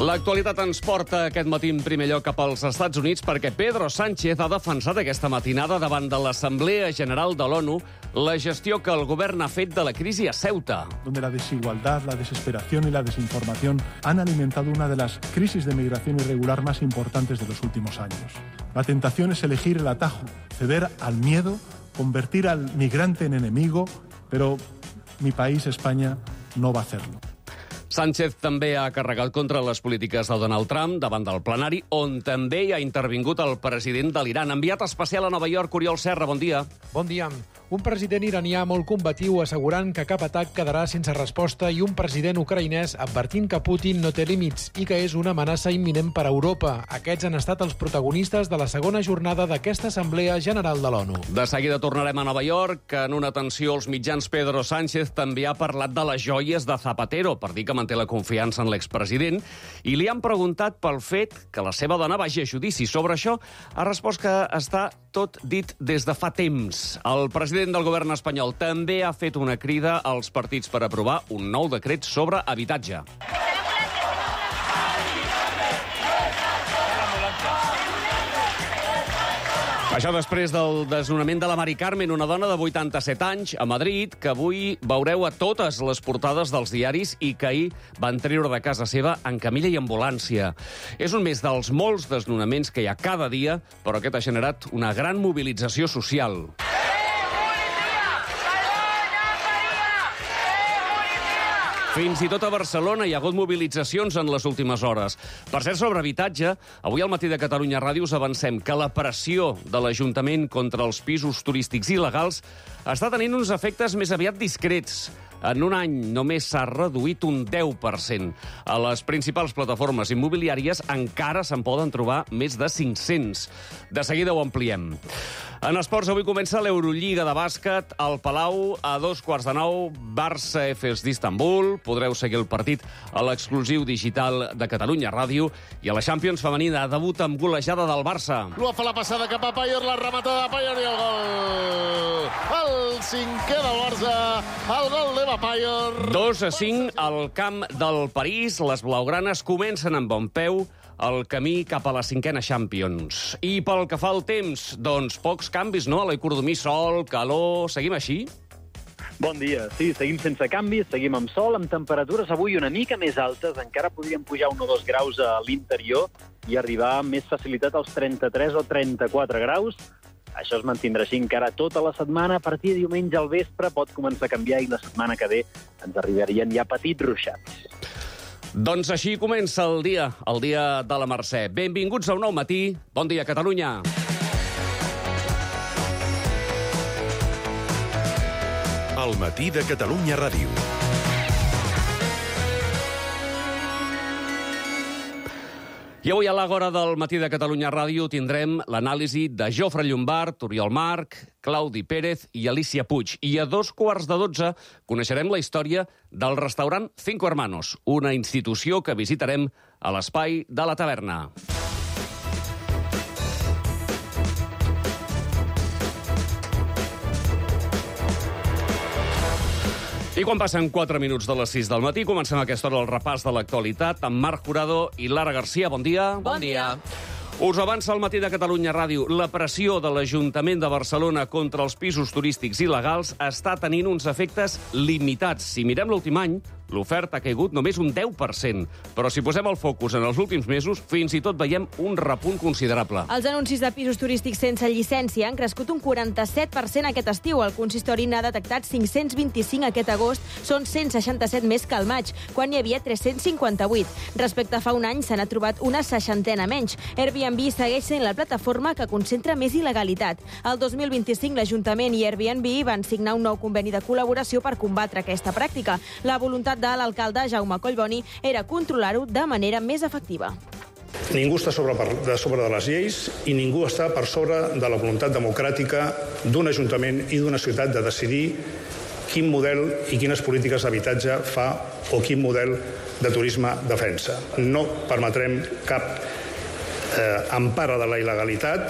L'actualitat ens porta aquest matí en primer lloc cap als Estats Units perquè Pedro Sánchez ha defensat aquesta matinada davant de l'Assemblea General de l'ONU la gestió que el govern ha fet de la crisi a Ceuta. Donde la desigualdad, la desesperación y la desinformación han alimentado una de las crisis de migración irregular más importantes de los últimos años. La tentación es elegir el atajo, ceder al miedo, convertir al migrante en enemigo, pero mi país, España, no va a hacerlo. Sánchez també ha carregat contra les polítiques de Donald Trump davant del plenari, on també hi ha intervingut el president de l'Iran. Enviat especial a Nova York, Oriol Serra, bon dia. Bon dia. Un president iranià molt combatiu assegurant que cap atac quedarà sense resposta i un president ucraïnès advertint que Putin no té límits i que és una amenaça imminent per a Europa. Aquests han estat els protagonistes de la segona jornada d'aquesta Assemblea General de l'ONU. De seguida tornarem a Nova York. En una atenció als mitjans, Pedro Sánchez també ha parlat de les joies de Zapatero, per dir que manté la confiança en l'expresident, i li han preguntat pel fet que la seva dona vagi a judici. Sobre això ha respost que està tot dit des de fa temps. El president del govern espanyol també ha fet una crida als partits per aprovar un nou decret sobre habitatge. Això després del desnonament de la Mari Carmen, una dona de 87 anys a Madrid, que avui veureu a totes les portades dels diaris i que ahir van treure de casa seva en camilla i ambulància. És un més dels molts desnonaments que hi ha cada dia, però aquest ha generat una gran mobilització social. Fins i tot a Barcelona hi ha hagut mobilitzacions en les últimes hores. Per cert, sobre habitatge, avui al Matí de Catalunya Ràdio us avancem que la pressió de l'Ajuntament contra els pisos turístics il·legals està tenint uns efectes més aviat discrets. En un any només s'ha reduït un 10%. A les principals plataformes immobiliàries encara se'n poden trobar més de 500. De seguida ho ampliem. En esports, avui comença l'Eurolliga de bàsquet al Palau a 2:15, Barça Efes d'Istanbul. Podreu seguir el partit a l'exclusiu digital de Catalunya Ràdio. I a la Champions femenina, debut amb golejada del Barça. Lua fa la passada cap a Paier, la rematada de Paier i el gol. El cinquè del Barça, el gol d'Eva Paier. 2-5 al camp del París. Les blaugranes comencen amb bon peu el camí cap a la 5a Champions. I pel que fa al temps, doncs pocs canvis, no? A l'Ecordomí, sol, calor... Seguim així? Bon dia. Sí, seguim sense canvis, seguim amb sol, amb temperatures avui una mica més altes. Encara podríem pujar 1 o 2 graus a l'interior i arribar amb més facilitat als 33 o 34 graus. Això es mantindrà així encara tota la setmana. A partir de diumenge al vespre pot començar a canviar i la setmana que ve ens arribarien ja petits ruixats. Doncs així comença el dia de la Mercè. Benvinguts a un nou matí. Bon dia, Catalunya. El matí de Catalunya Ràdio. I avui a l'Àgora del Matí de Catalunya Ràdio tindrem l'anàlisi de Jofre Llombart, Oriol Marc, Claudi Pérez i Alicia Puig. I a 2:15 coneixerem la història del restaurant Cinco Hermanos, una institució que visitarem a l'espai de la taverna. I quan passen 4 minuts de les 6 del matí, comencem a aquesta hora el repàs de l'actualitat amb Marc Jurado i Lara Garcia. Bon dia. Bon dia. Us avança el Matí de Catalunya Ràdio. La pressió de l'Ajuntament de Barcelona contra els pisos turístics il·legals està tenint uns efectes limitats. Si mirem l'últim any, l'oferta ha caigut només un 10%. Però si posem el focus en els últims mesos, fins i tot veiem un repunt considerable. Els anuncis de pisos turístics sense llicència han crescut un 47% aquest estiu. El consistori n'ha detectat 525 aquest agost. Són 167 més que al maig, quan hi havia 358. Respecte a fa un any, se n'ha trobat una 60 menys. Airbnb segueix sent la plataforma que concentra més il·legalitat. El 2025, l'Ajuntament i Airbnb van signar un nou conveni de col·laboració per combatre aquesta pràctica. La voluntat de l'alcalde Jaume Collboni era controlar-ho de manera més efectiva. Ningú està sobre de les lleis i ningú està per sobre de la voluntat democràtica d'un ajuntament i d'una ciutat de decidir quin model i quines polítiques d'habitatge fa o quin model de turisme defensa. No permetrem cap empara de la il·legalitat.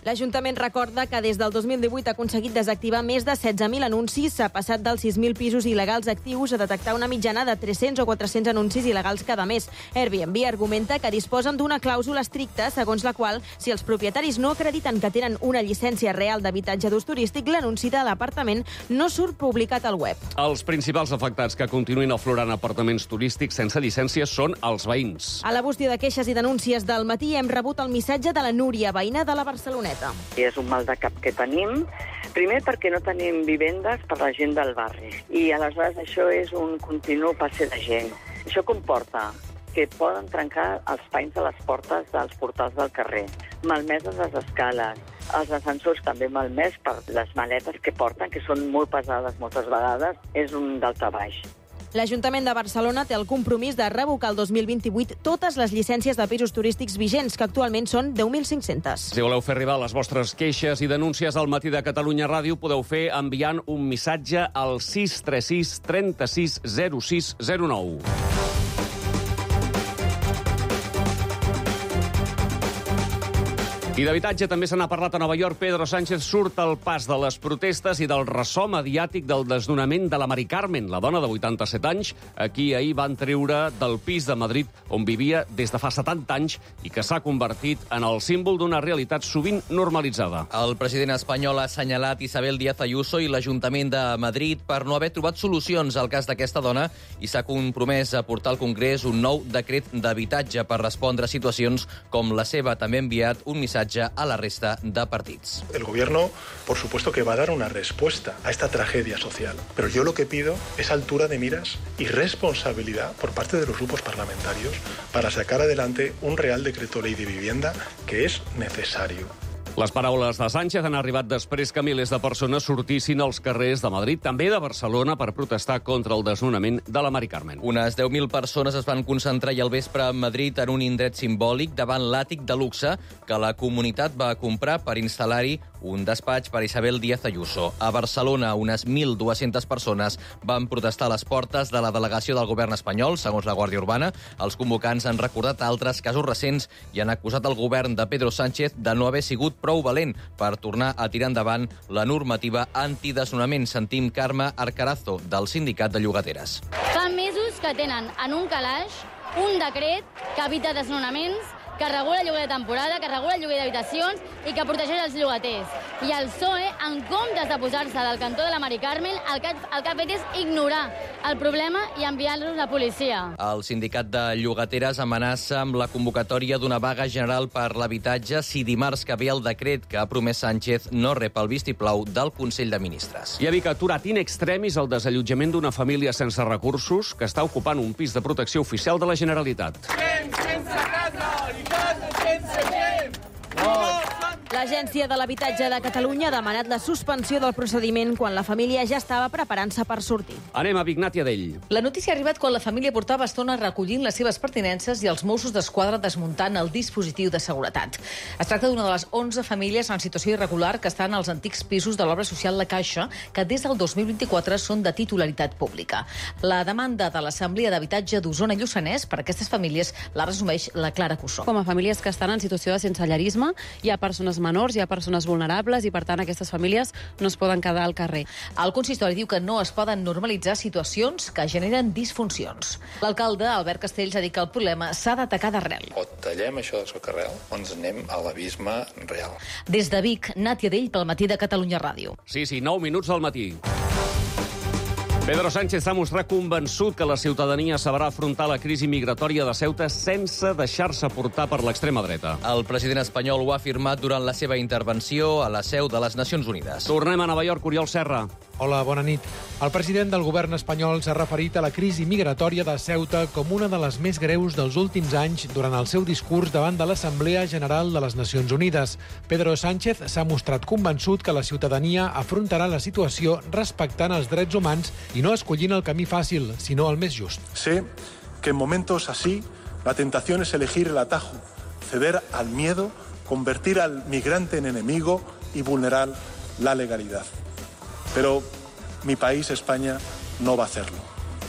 L'Ajuntament recorda que des del 2018 ha aconseguit desactivar més de 16.000 anuncis. S'ha passat dels 6.000 pisos il·legals actius a detectar una mitjana de 300 o 400 anuncis il·legals cada mes. Airbnb argumenta que disposen d'una clàusula estricta segons la qual, si els propietaris no acrediten que tenen una llicència real d'habitatge d'ús turístic, l'anunci de l'apartament no surt publicat al web. Els principals afectats que continuïn aflorant apartaments turístics sense llicència són els veïns. A la bústia de queixes i denúncies del matí hem rebut el missatge de la Núria, veïna de la Barceloneta. És un mal de cap que tenim, primer perquè no tenim vivendes per la gent del barri i aleshores això és un continu passe de gent. Això comporta que poden trencar els panys de les portes dels portals del carrer, malmeses les escales, els ascensors també malmès per les maletes que porten, que són molt pesades moltes vegades, és un daltabaix. L'Ajuntament de Barcelona té el compromís de revocar el 2028 totes les llicències de pisos turístics vigents, que actualment són 10.500. Si voleu fer arribar les vostres queixes i denúncies al Matí de Catalunya Ràdio, podeu fer enviant un missatge al 636 36 06 09. I d'habitatge també se n'ha parlat a Nova York. Pedro Sánchez surt al pas de les protestes i del ressò mediàtic del desnonament de la Mari Carmen, la dona de 87 anys, a qui ahir van treure del pis de Madrid on vivia des de fa 70 anys i que s'ha convertit en el símbol d'una realitat sovint normalitzada. El president espanyol ha assenyalat Isabel Díaz Ayuso i l'Ajuntament de Madrid per no haver trobat solucions al cas d'aquesta dona i s'ha compromès a portar al Congrés un nou decret d'habitatge per respondre a situacions com la seva. També ha enviat un missatge a la resta de partits. El gobierno, por supuesto, que va a dar una respuesta a esta tragedia social. Pero yo lo que pido es altura de miras y responsabilidad por parte de los grupos parlamentarios para sacar adelante un Real Decreto Ley de Vivienda que es necesario. Les paraules de Sánchez han arribat després que milers de persones sortissin als carrers de Madrid, també de Barcelona, per protestar contra el desnonament de la Mari Carmen. Unes 10.000 persones es van concentrar ahir al vespre a Madrid en un indret simbòlic davant l'àtic de luxe que la comunitat va comprar per instal·lar-hi un despatx per Isabel Díaz Ayuso. A Barcelona, unes 1.200 persones van protestar a les portes de la delegació del govern espanyol, segons la Guàrdia Urbana. Els convocants han recordat altres casos recents i han acusat el govern de Pedro Sánchez de no haver sigut prou valent per tornar a tirar endavant la normativa antidesnonament. Sentim Carme Arcarazo, del Sindicat de Llogateres. Fa mesos que tenen en un calaix un decret que evita desnonaments, que regula el lloguer de temporada, que regula el lloguer d'habitacions i que protegeix els llogaters. I el PSOE, en comptes de posar-se del cantó de la Mari Carmen, el que ha fet és ignorar el problema i enviar-los a la policia. El sindicat de llogateres amenaça amb la convocatòria d'una vaga general per l'habitatge si dimarts que ve el decret que ha promès Sánchez no rep el vistiplau del Consell de Ministres. I ha dit que ha aturat in extremis el desallotjament d'una família sense recursos que està ocupant un pis de protecció oficial de la Generalitat. L'Agència de l'Habitatge de Catalunya ha demanat la suspensió del procediment quan la família ja estava preparant-se per sortir. Anem a Vignàtia d'Ell. La notícia ha arribat quan la família portava estona recollint les seves pertinences i els Mossos d'Esquadra desmuntant el dispositiu de seguretat. Es tracta d'una de les 11 famílies en situació irregular que estan als antics pisos de l'obra social La Caixa, que des del 2024 són de titularitat pública. La demanda de l'Assemblea d'Habitatge d'Osona i Lluçanès per a aquestes famílies la resumeix la Clara Cussó. Com a famílies que estan en situació de sensellarisme, hi ha persones menors, hi ha persones vulnerables i, per tant, aquestes famílies no es poden quedar al carrer. El consistori diu que no es poden normalitzar situacions que generen disfuncions. L'alcalde, Albert Castells, ha dit que el problema s'ha d'atacar d'arrel. O tallem això de socarrel o ens anem a l'abisme real. Des de Vic, Nàtia Dell, pel Matí de Catalunya Ràdio. Sí, 9 minuts al matí. Pedro Sánchez s'ha mostrat convençut que la ciutadania sabrà afrontar la crisi migratòria de Ceuta sense deixar-se portar per l'extrema dreta. El president espanyol ho ha afirmat durant la seva intervenció a la seu de les Nacions Unides. Tornem a Nova York, Oriol Serra. Hola, bona nit. El president del govern espanyol s'ha referit a la crisi migratòria de Ceuta com una de les més greus dels últims anys durant el seu discurs davant de l'Assemblea General de les Nacions Unides. Pedro Sánchez s'ha mostrat convençut que la ciutadania afrontarà la situació respectant els drets humans y no escollint el camí fàcil, sinó el més just. Sé que en momentos así la tentación es elegir el atajo, ceder al miedo, convertir al migrante en enemigo y vulnerar la legalidad. Pero mi país, España, no va a hacerlo.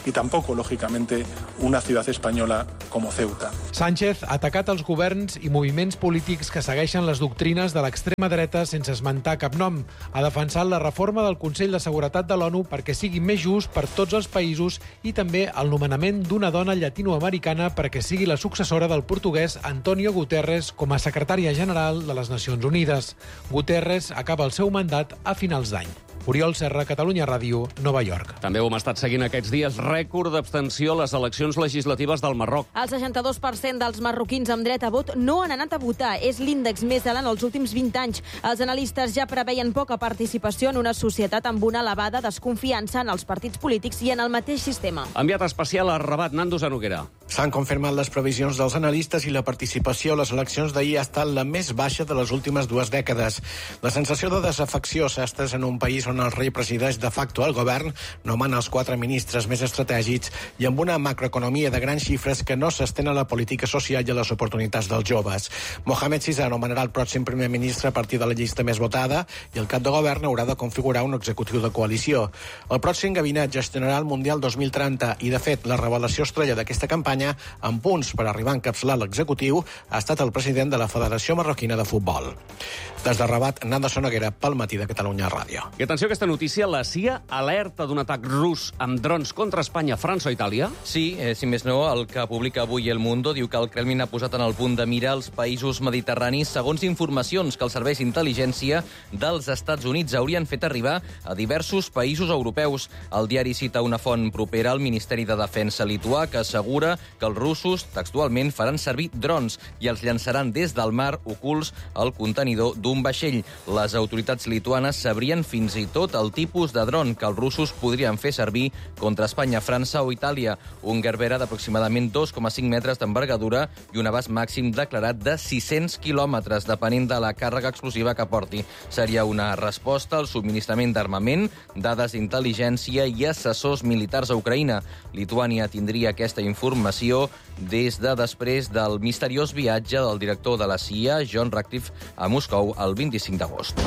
y tampoco, lógicamente, una ciudad española como Ceuta. Sánchez ha atacat els governs i moviments polítics que segueixen les doctrines de l'extrema dreta sense esmentar cap nom. Ha defensat la reforma del Consell de Seguretat de l'ONU perquè sigui més just per tots els països i també el nomenament d'una dona llatinoamericana perquè sigui la successora del portuguès Antonio Guterres com a secretària general de les Nacions Unides. Guterres acaba el seu mandat a finals d'any. Oriol Serra, Catalunya Ràdio, Nova York. També ho hem estat seguint aquests dies. Rècord d'abstenció a les eleccions legislatives del Marroc. El 62% dels marroquins amb dret a vot no han anat a votar. És l'índex més alt en els últims 20 anys. Els analistes ja preveien poca participació en una societat amb una elevada desconfiança en els partits polítics i en el mateix sistema. Enviat especial a Rabat, Nando Zanoguera. S'han confirmat les previsions dels analistes i la participació a les eleccions d'ahir ha estat la més baixa de les últimes 2 dècades. La sensació de desafecció s'ha estès en un país on el rei presideix de facto el govern, nomena els 4 ministres més estratègics i amb una macroeconomia de grans xifres que no s'estén a la política social i a les oportunitats dels joves. Mohamed VI nomenarà el pròxim primer ministre a partir de la llista més votada i el cap de govern haurà de configurar un executiu de coalició. El pròxim gabinet gestionarà el Mundial 2030 i, de fet, la revelació estrella d'aquesta campanya, amb punts per arribar a encapçalar l'executiu, ha estat el president de la Federació Marroquina de Futbol. Des de Rabat, Nando Zanoguera, pel Matí de Catalunya Ràdio. I atenció a aquesta notícia, la CIA alerta d'un atac rus amb drons contra Espanya, França o Itàlia? Sí, si més no, el que publica avui El Mundo diu que el Kremlin ha posat en el punt de mira els països mediterranis segons informacions que els serveis d'intel·ligència dels Estats Units haurien fet arribar a diversos països europeus. El diari cita una font propera al Ministeri de Defensa lituà que assegura que els russos, textualment, faran servir drons i els llançaran des del mar ocults al contenidor d'un vaixell. Les autoritats lituanes sabrien fins i tot el tipus de dron que els russos podrien fer servir contra Espanya, França o Itàlia. Un Gerbera d'aproximadament 2,5 metres d'envergadura i un abast màxim declarat de 600 quilòmetres, depenent de la càrrega explosiva que porti. Seria una resposta al subministrament d'armament, dades d'intel·ligència i assessors militars a Ucraïna. Lituània tindria aquesta informació des de després del misteriós viatge del director de la CIA, John Ratcliffe, a Moscou el 25 d'agost.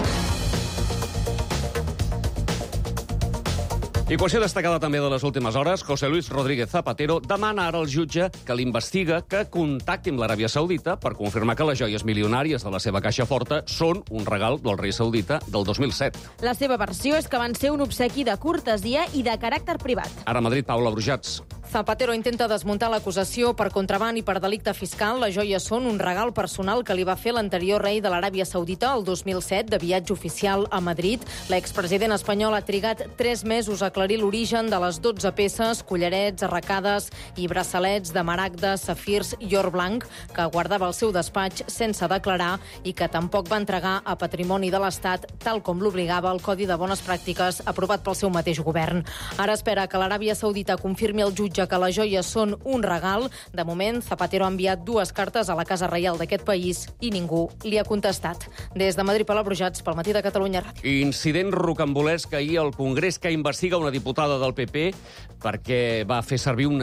I qüestió destacada també de les últimes hores, José Luis Rodríguez Zapatero demana ara al jutge que l'investiga que contacti amb l'Aràbia Saudita per confirmar que les joies milionàries de la seva caixa forta són un regal del rei saudita del 2007. La seva versió és que van ser un obsequi de cortesia i de caràcter privat. Ara a Madrid, Paula Brujats. Zapatero intenta desmuntar l'acusació per contraban i per delicte fiscal. Les joies són un regal personal que li va fer l'anterior rei de l'Aràbia Saudita el 2007 de viatge oficial a Madrid. L'expresident espanyol ha trigat 3 mesos a aclarir l'origen de les 12 peces, collarets, arracades i braçalets de maragdes, safirs i or blanc que guardava al seu despatx sense declarar i que tampoc va entregar a patrimoni de l'Estat, tal com l'obligava el Codi de Bones Pràctiques aprovat pel seu mateix govern. Ara espera que l'Aràbia Saudita confirmi al jutge que les joies són un regal. De moment, Zapatero ha enviat 2 cartes a la Casa Reial d'aquest país i ningú li ha contestat. Des de Madrid, Paula Brujats, pel Matí de Catalunya Ràdio. Incident rocambolesc ahir al Congrés que investiga una diputada del PP perquè va fer servir un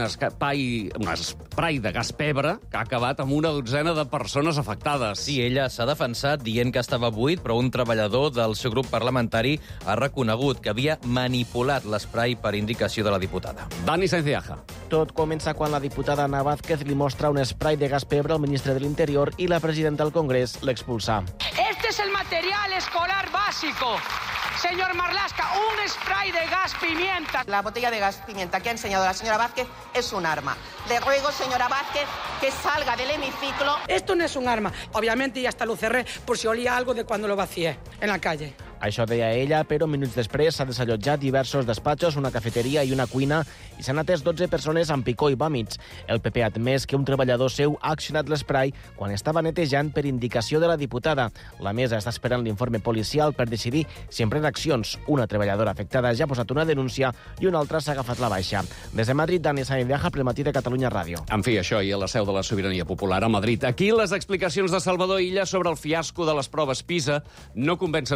esprai de gas pebre que ha acabat amb una dotzena de persones afectades. Sí, ella s'ha defensat dient que estava buit, però un treballador del seu grup parlamentari ha reconegut que havia manipulat l'esprai per indicació de la diputada. Dani Sainz-Iaja. Tot comença quan la diputada Ana Vázquez li mostra un esprai de gas pebre al ministre de l'Interior i la presidenta del Congrés l'expulsa. Este es el material escolar básico. Señor Marlaska, un spray de gas pimienta. La botella de gas pimienta que ha enseñado la señora Vázquez es un arma. Le ruego, señora Vázquez, que salga del hemiciclo. Esto no es un arma. Obviamente ya hasta lo cerré por si olía algo de cuando lo vacié en la calle. Això deia ella, però minuts després s'ha desallotjat diversos despatxos, una cafeteria i una cuina i s'han atès 12 persones amb picor i vòmits. El PP ha admès que un treballador seu ha accionat l'esprai quan estava netejant per indicació de la diputada. La mesa està esperant l'informe policial per decidir si emprèn accions. Una treballadora afectada ja ha posat una denúncia i una altra s'ha agafat la baixa. Des de Madrid, Dani Sainz-Iaja, pel Matí de Catalunya Ràdio. En fi, això i a la seu de la Sobirania Popular a Madrid. Aquí les explicacions de Salvador Illa sobre el fiasco de les proves PISA no convencen l'oposició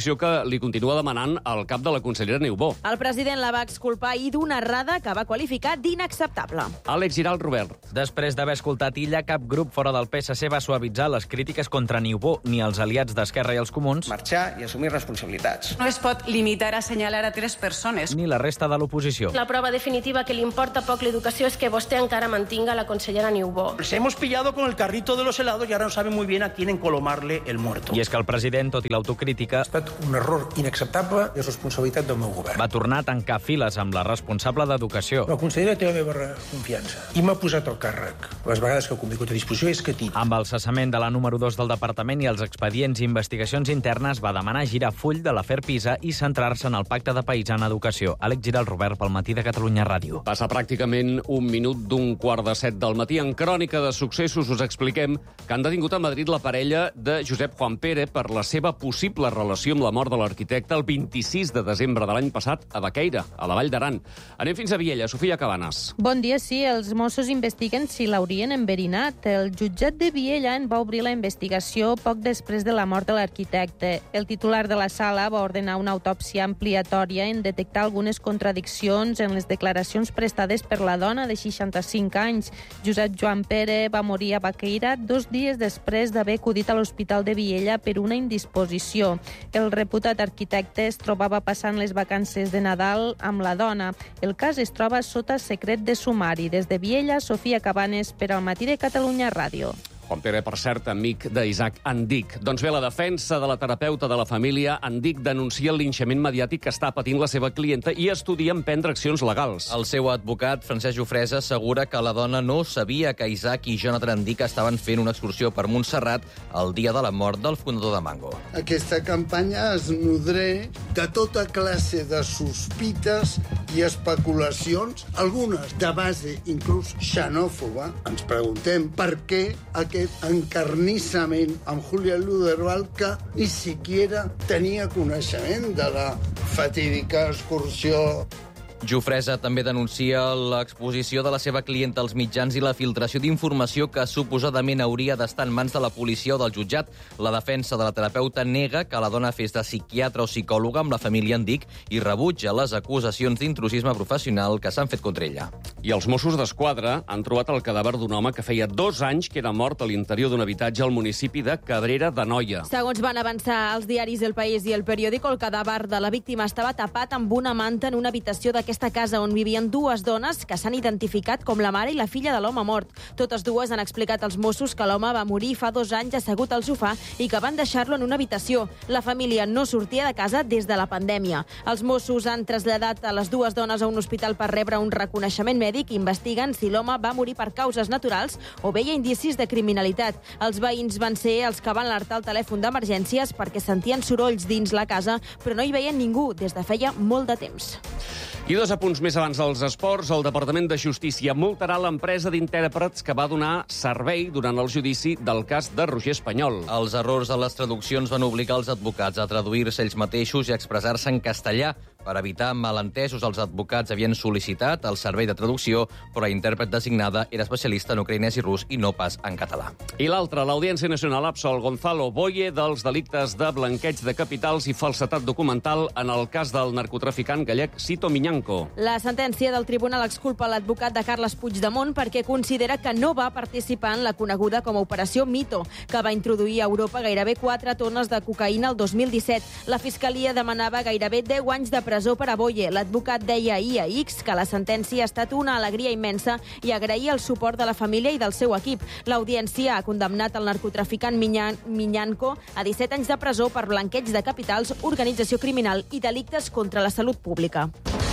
posició que li continua demanant el cap de la consellera Niubó. El president la va exculpar ahir d'una errada que va qualificar d'inacceptable. Àlex Giral, Robert. Després d'haver escoltat Illa, cap grup fora del PSC va suavitzar les crítiques contra Niubó ni els aliats d'Esquerra i els Comuns. Marxar i assumir responsabilitats. No es pot limitar a assenyalar a 3 persones. Ni la resta de l'oposició. La prova definitiva que li importa poc l'educació és que vostè encara mantinga la consellera Niubó. Nos hemos pillado con el carrito de los helados y ahora no saben muy bien a quién encolomarle el muerto. I és que el president, tot i l'autocrítica, Ha estat un error inacceptable i és responsabilitat del meu govern. va tornar a tancar files amb la responsable d'Educació. La consellera té la meva confiança i m'ha posat al càrrec. Les vegades que ha convingut a disposició és que tinc. Amb el cessament de la número 2 del departament i els expedients i investigacions internes, va demanar girar full de l'afer Pisa i centrar-se en el pacte de país en educació. Àlex Giral, Robert, pel Matí de Catalunya Ràdio. Passa pràcticament un minut d'un quart de 7 del matí. En Crònica de Successos us expliquem que han detingut a Madrid la parella de Josep Juan Pérez per la seva possible relació amb la mort de l'arquitecte el 26 de desembre de l'any passat a Baqueira, a la Vall d'Aran. Anem fins a Viella. Sofia Cabanes. Bon dia, sí. Els Mossos investiguen si l'haurien enverinat. El jutjat de Viella en va obrir la investigació poc després de la mort de l'arquitecte. El titular de la sala va ordenar una autòpsia ampliatòria en detectar algunes contradiccions en les declaracions prestades per la dona de 65 anys. Josep Joan Pérez va morir a Baqueira 2 dies després d'haver acudit a l'Hospital de Viella per una indisposició. El reputat arquitecte es trobava passant les vacances de Nadal amb la dona. El cas es troba sota secret de sumari. Des de Viella, Sofia Cabanes per al Matí de Catalunya Ràdio. Juan Pérez, per cert, amic d'Isaac Andic. Doncs bé, la defensa de la terapeuta de la família Andic denuncia el linxament mediàtic que està patint la seva clienta i estudia emprendre accions legals. El seu advocat, Francesc Jofresa, assegura que la dona no sabia que Isaac i Jonathan Andic estaven fent una excursió per Montserrat el dia de la mort del fundador de Mango. Aquesta campanya es nodreix de tota classe de sospites i especulacions, algunes de base inclús xenòfoba. Ens preguntem per què aquest encarnissament amb Julián Luderval que ni siquiera tenia coneixement de la fatídica excursió. Jofresa també denuncia l'exposició de la seva clienta als mitjans i la filtració d'informació que suposadament hauria d'estar en mans de la policia o del jutjat. La defensa de la terapeuta nega que la dona fes de psiquiatra o psicòloga amb la família Andic i rebutja les acusacions d'intrusisme professional que s'han fet contra ella. I els Mossos d'Esquadra han trobat el cadàver d'un home que feia 2 anys que era mort a l'interior d'un habitatge al municipi de Cabrera d'Anoia. Segons van avançar els diaris El País i El Periódico, el cadàver de la víctima estava tapat amb una manta en una habitació d'aquesta casa on vivien 2 dones que s'han identificat com la mare i la filla de l'home mort. Totes dues han explicat als Mossos que l'home va morir fa 2 anys assegut al sofà i que van deixar-lo en una habitació. La família no sortia de casa des de la pandèmia. Els Mossos han traslladat a les 2 dones a un hospital per rebre un reconeixement mèdic i investiguen si l'home va morir per causes naturals o veia indicis de criminalitat. Els veïns van ser els que van alertar el telèfon d'emergències perquè sentien sorolls dins la casa, però no hi veien ningú des de feia molt de temps. I 2 apunts més abans dels esports. El Departament de Justícia multarà l'empresa d'intèrprets que va donar servei durant el judici del cas de Roger Espanyol. Els errors a les traduccions van obligar els advocats a traduir-se ells mateixos i a expressar-se en castellà. Per evitar malentesos, els advocats havien sol·licitat el servei de traducció, però la intèrpret designada era especialista en ucraïnès i rus i no pas en català. I l'altre, l'Audiència Nacional absol Gonzalo Boye dels delictes de blanqueig de capitals i falsetat documental en el cas del narcotraficant gallec Sito Miñanco. La sentència del tribunal exculpa l'advocat de Carles Puigdemont perquè considera que no va participar en la coneguda com a Operació Mito, que va introduir a Europa gairebé 4 tones de cocaïna el 2017. La Fiscalia demanava gairebé 10 anys de presó per a Boye. L'advocat deia ahir a X que la sentència ha estat una alegria immensa i agraïa el suport de la família i del seu equip. L'audiència ha condemnat el narcotraficant Miñanco a 17 anys de presó per blanqueig de capitals, organització criminal i delictes contra la salut pública.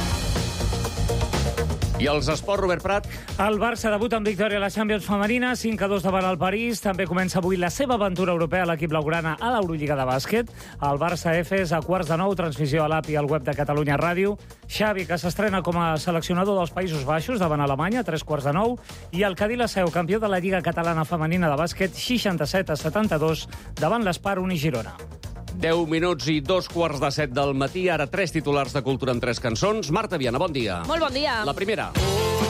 I els esports, Robert Prat? El Barça debuta amb victòria a la Champions femenina, 5-2 davant el París. També comença avui la seva aventura europea a l'equip blaugrana a l'Eurolliga de bàsquet. El Barça F és a 8:45, transmissió a l'API al web de Catalunya Ràdio. Xavi, que s'estrena com a seleccionador dels Països Baixos davant Alemanya, 8:45. I el Cadí la Seu, campió de la Lliga Catalana Femenina de bàsquet, 67-72 davant l'Espar Unigirona. 10 minuts i 2:15 del matí. Ara 3 titulars de cultura en 3 cançons. Marta Viana, bon dia. Molt bon dia. La primera.